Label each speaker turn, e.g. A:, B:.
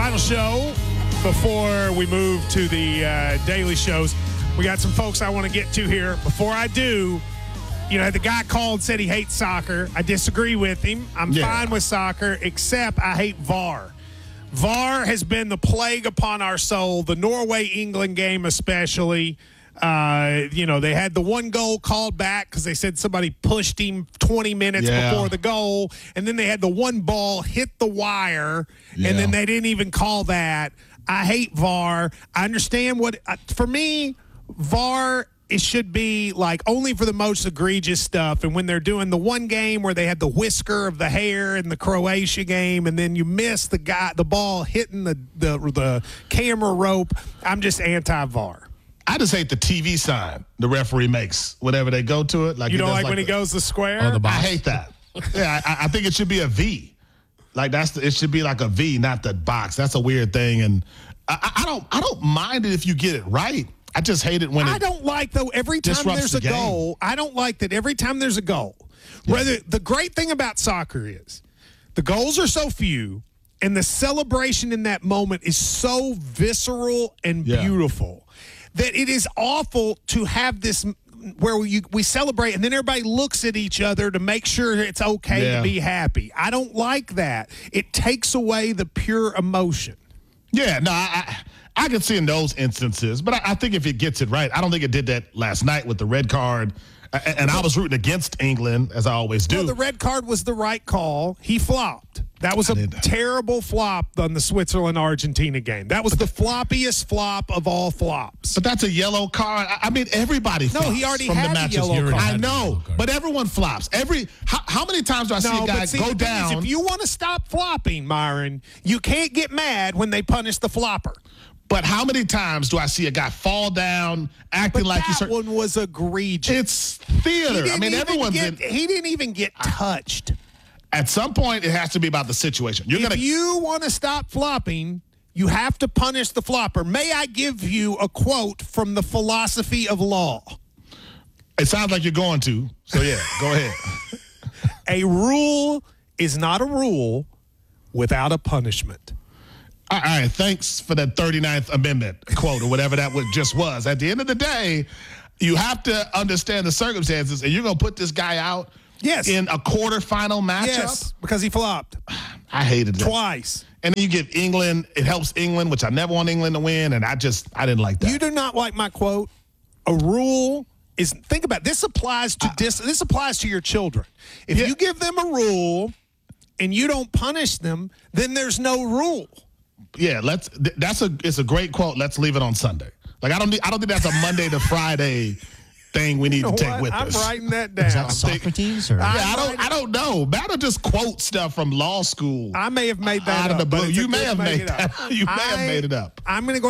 A: Final show before we move to the daily shows. We got some folks I want to get to here. Before I do, the guy called, said he hates soccer. I disagree with him. I'm fine with soccer, except I hate VAR. VAR has been the plague upon our soul, the Norway-England game especially. They had the one goal called back because they said somebody pushed him 20 minutes before the goal, and then they had the one ball hit the wire, and then they didn't even call that. I hate VAR. I understand for me, VAR, it should be like only for the most egregious stuff. And when they're doing the one game where they had the whisker of the hair in the Croatia game, and then you miss the ball hitting the camera rope, I'm just anti-VAR.
B: I just hate the TV sign the referee makes whenever they go to it. Like
A: you don't like when he goes the square?
B: Oh, I hate that. Yeah, I think it should be a V. Like it should be like a V, not the box. That's a weird thing, and I don't mind it if you get it right. I just hate it when
A: I don't like though every time there's a goal. I don't like that every time there's a goal. Whether the great thing about soccer is the goals are so few, and the celebration in that moment is so visceral and beautiful that it is awful to have this where we celebrate and then everybody looks at each other to make sure it's okay to be happy. I don't like that. It takes away the pure emotion.
B: Yeah, no, I can see in those instances, but I think if it gets it right, I don't think it did that last night with the red card. And I was rooting against England, as I always do.
A: Well, the red card was the right call. He flopped. That was a terrible flop on the Switzerland-Argentina game. That was the floppiest flop of all flops.
B: But that's a yellow card. I mean, everybody flops.
A: No, he already
B: from
A: had
B: the matches.
A: a yellow card.
B: I know, but everyone flops. How many times do I see a guy go down?
A: If you want to stop flopping, Myron, you can't get mad when they punish the flopper.
B: But how many times do I see a guy fall down acting like he's hurt?
A: That one was egregious.
B: It's theater. I mean,
A: he didn't even get touched.
B: At some point, it has to be about the situation.
A: If you want to stop flopping, you have to punish the flopper. May I give you a quote from the philosophy of law?
B: It sounds like you're going to. So, yeah, go ahead.
A: A rule is not a rule without a punishment.
B: All right, thanks for that 39th Amendment quote or whatever that just was. At the end of the day, you have to understand the circumstances, and you're going to put this guy out in a quarterfinal matchup?
A: Yes, because he flopped.
B: I hated it.
A: Twice.
B: And then you give England, it helps England, which I never want England to win, and I didn't like that.
A: You do not like my quote. A rule is, think about it, this applies to your children. If you give them a rule and you don't punish them, then there's no rule.
B: Yeah, it's a great quote. Let's leave it on Sunday. Like I don't think that's a Monday to Friday thing we need to take with us.
A: I'm writing that down.
C: Is that Socrates? Or?
B: I don't know. Matter just quote stuff from law school.
A: I may have made that
B: out
A: up.
B: of the blue. You may have made that. You may have made it up.
A: I'm going to go